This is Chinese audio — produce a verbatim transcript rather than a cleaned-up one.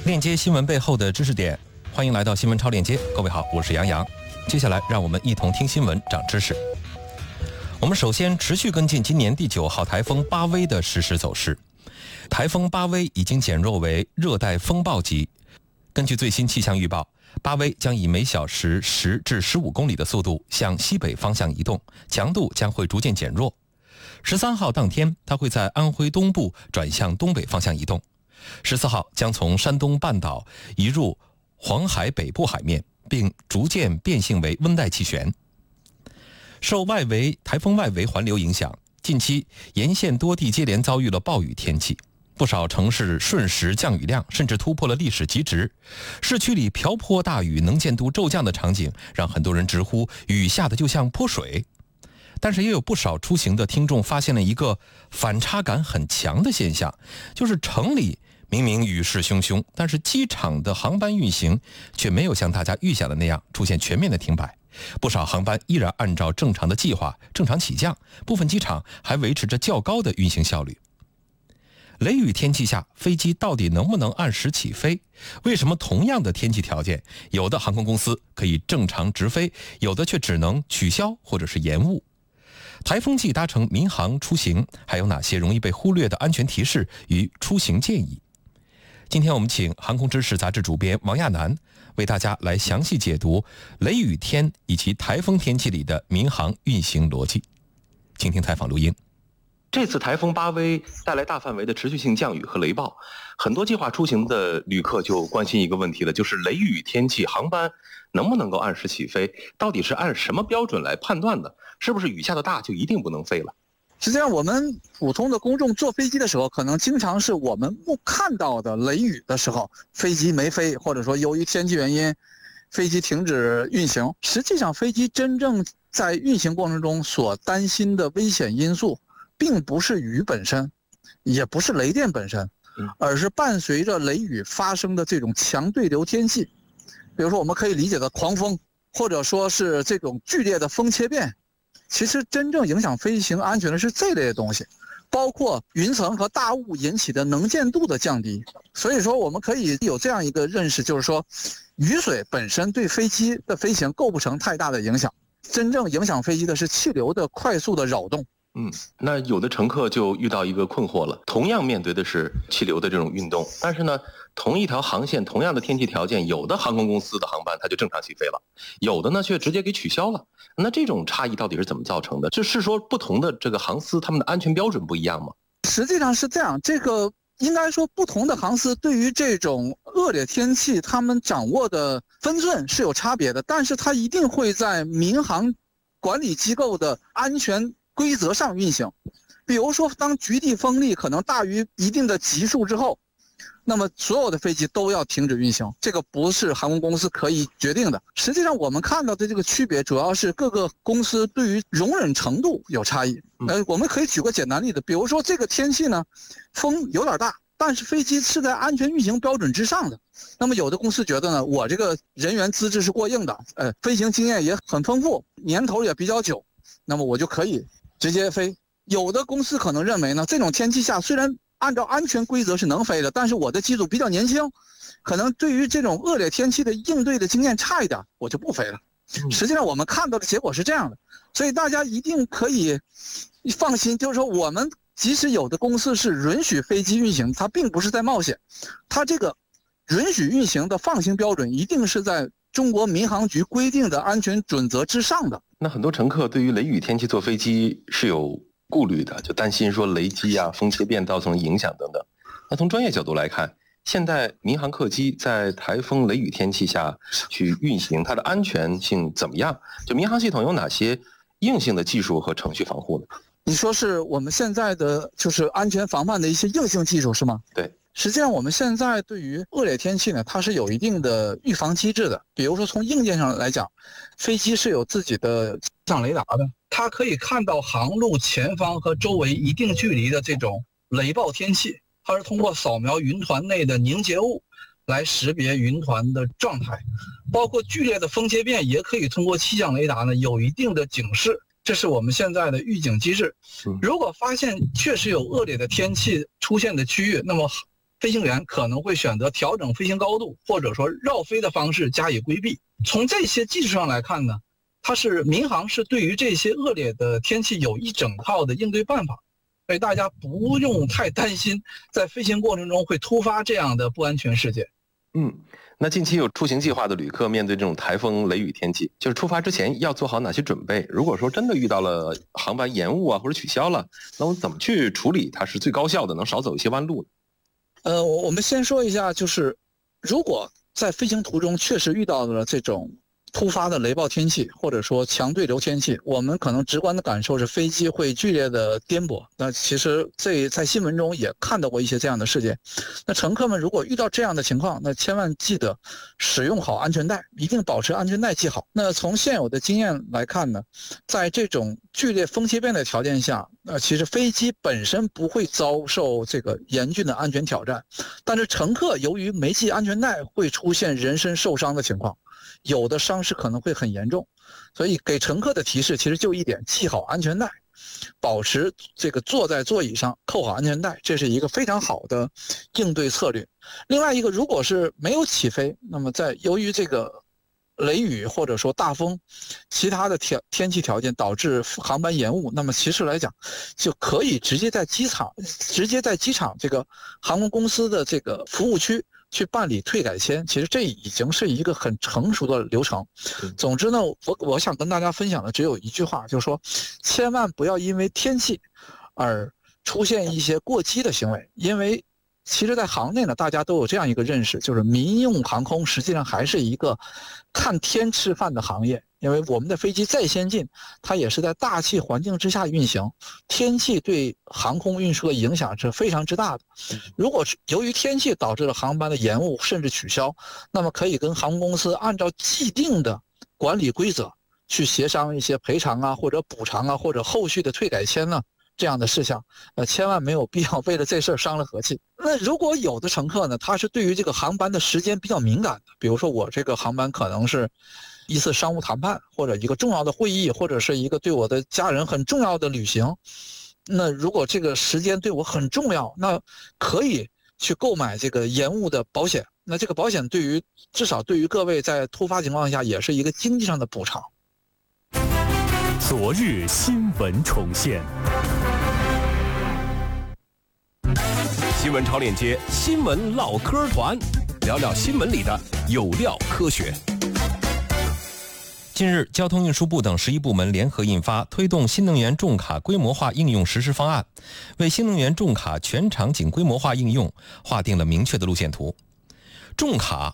链接新闻背后的知识点，欢迎来到新闻超链接。各位好，我是杨洋。接下来让我们一同听新闻，长知识。我们首先持续跟进今年第九号台风巴威的实时走势。台风巴威已经减弱为热带风暴级。根据最新气象预报，巴威将以每小时十至十五公里的速度向西北方向移动，强度将会逐渐减弱。十三号当天，它会在安徽东部转向东北方向移动。十四号将从山东半岛移入黄海北部海面，并逐渐变性为温带气旋。受外围台风外围环流影响，近期沿线多地接连遭遇了暴雨天气，不少城市瞬时降雨量甚至突破了历史极值。市区里瓢泼大雨、能见度骤降的场景，让很多人直呼雨下的就像泼水。但是也有不少出行的听众发现了一个反差感很强的现象，就是城里明明雨势汹汹，但是机场的航班运行却没有像大家预想的那样出现全面的停摆。不少航班依然按照正常的计划正常起降，部分机场还维持着较高的运行效率。雷雨天气下，飞机到底能不能按时起飞？为什么同样的天气条件，有的航空公司可以正常直飞，有的却只能取消或者是延误？台风季搭乘民航出行，还有哪些容易被忽略的安全提示与出行建议？今天我们请航空知识杂志主编王亚楠为大家来详细解读雷雨天以及台风天气里的民航运行逻辑。请听采访录音。 这次台风巴威带来大范围的持续性降雨和雷暴，很多计划出行的旅客就关心一个问题了，就是雷雨天气航班能不能够按时起飞？到底是按什么标准来判断的？是不是雨下的大就一定不能飞了？ 实际上我们普通的公众坐飞机的时候，可能经常是我们不看到的雷雨的时候，飞机没飞，或者说由于天气原因飞机停止运行。实际上飞机真正在运行过程中所担心的危险因素并不是雨本身，也不是雷电本身，而是伴随着雷雨发生的这种强对流天气。比如说我们可以理解的狂风，或者说是这种剧烈的风切变。其实真正影响飞行安全的是这类的东西，包括云层和大雾引起的能见度的降低。所以说我们可以有这样一个认识，就是说雨水本身对飞机的飞行构不成太大的影响，真正影响飞机的是气流的快速的扰动。 嗯，那有的乘客就遇到一个困惑了，同样面对的是气流的这种运动，但是呢，同一条航线，同样的天气条件，有的航空公司的航班它就正常起飞了，有的呢却直接给取消了。那这种差异到底是怎么造成的？这是说不同的这个航司他们的安全标准不一样吗？ 实际上是这样，这个应该说不同的航司对于这种恶劣天气他们掌握的分寸是有差别的，但是它一定会在民航管理机构的安全规则上运行。比如说当局地风力可能大于一定的级数之后，那么所有的飞机都要停止运行，这个不是航空公司可以决定的。实际上我们看到的这个区别主要是各个公司对于容忍程度有差异。呃，我们可以举个简单例子，比如说这个天气呢，风有点大，但是飞机是在安全运行标准之上的。那么有的公司觉得呢，我这个人员资质是过硬的，呃，飞行经验也很丰富，年头也比较久，那么我就可以直接飞。有的公司可能认为呢，这种天气下虽然按照安全规则是能飞的，但是我的机组比较年轻，可能对于这种恶劣天气的应对的经验差一点，我就不飞了。实际上我们看到的结果是这样的，所以大家一定可以放心，就是说我们即使有的公司是允许飞机运行，它并不是在冒险，它这个允许运行的放行标准一定是在中国民航局规定的安全准则之上的。 那很多乘客对于雷雨天气坐飞机是有顾虑的，就担心说雷击啊、风切变造成影响等等。那从专业角度来看，现在民航客机在台风雷雨天气下去运行，它的安全性怎么样？就民航系统有哪些硬性的技术和程序防护呢？ 你说是我们现在的就是安全防范的一些硬性技术是吗？ 对。 实际上我们现在对于恶劣天气呢，它是有一定的预防机制的。比如说从硬件上来讲，飞机是有自己的气象雷达的，它可以看到航路前方和周围一定距离的这种雷暴天气，它是通过扫描云团内的凝结物来识别云团的状态，包括剧烈的风切变也可以通过气象雷达呢有一定的警示。这是我们现在的预警机制。如果发现确实有恶劣的天气出现的区域，那么飞行员可能会选择调整飞行高度，或者说绕飞的方式加以规避。从这些技术上来看呢，它是民航是对于这些恶劣的天气有一整套的应对办法，所以大家不用太担心在飞行过程中会突发这样的不安全事件。 嗯，那近期有出行计划的旅客面对这种台风雷雨天气，就是出发之前要做好哪些准备？如果说真的遇到了航班延误啊或者取消了，那我们怎么去处理它是最高效的，能少走一些弯路呢？ 呃，我们先说一下，就是如果在飞行途中确实遇到了这种突发的雷暴天气，或者说强对流天气，我们可能直观的感受是飞机会剧烈的颠簸。那其实这在新闻中也看到过一些这样的事件。那乘客们如果遇到这样的情况，那千万记得使用好安全带，一定保持安全带系好。那从现有的经验来看呢，在这种剧烈风切变的条件下，呃，其实飞机本身不会遭受这个严峻的安全挑战，但是乘客由于没系安全带，会出现人身受伤的情况。有的伤势可能会很严重，所以给乘客的提示其实就一点：系好安全带，保持这个坐在座椅上扣好安全带，这是一个非常好的应对策略。另外一个，如果是没有起飞，那么在由于这个雷雨或者说大风，其他的天天气条件导致航班延误，那么其实来讲，就可以直接在机场，直接在机场这个航空公司的这个服务区去办理退改签。其实这已经是一个很成熟的流程。总之呢，我我想跟大家分享的只有一句话，就是说，千万不要因为天气而出现一些过激的行为，因为其实在行内呢，大家都有这样一个认识，就是民用航空实际上还是一个看天吃饭的行业。因为我们的飞机再先进，它也是在大气环境之下运行，天气对航空运输的影响是非常之大的。如果由于天气导致了航班的延误甚至取消，那么可以跟航空公司按照既定的管理规则去协商一些赔偿啊，或者补偿啊，或者后续的退改签呢、啊。这样的事项，呃，千万没有必要为了这事儿伤了和气。那如果有的乘客呢，他是对于这个航班的时间比较敏感的，比如说我这个航班可能是一次商务谈判，或者一个重要的会议，或者是一个对我的家人很重要的旅行，那如果这个时间对我很重要，那可以去购买这个延误的保险。那这个保险对于至少对于各位在突发情况下也是一个经济上的补偿。 昨日新闻重现， 新闻超链接新闻唠嗑团，聊聊新闻里的有料科学。 近日，交通运输部等十一部门联合印发《推动新能源重卡规模化应用实施方案》，为新能源重卡全场景规模化应用划定了明确的路线图。重卡